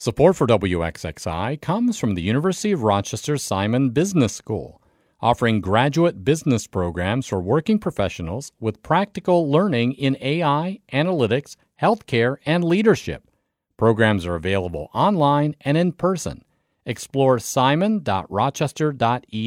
Support for WXXI comes from the University of Rochester Simon Business School, offering graduate business programs for working professionals with practical learning in AI, analytics, healthcare, and leadership. Programs are available online and in person. Explore simon.rochester.edu.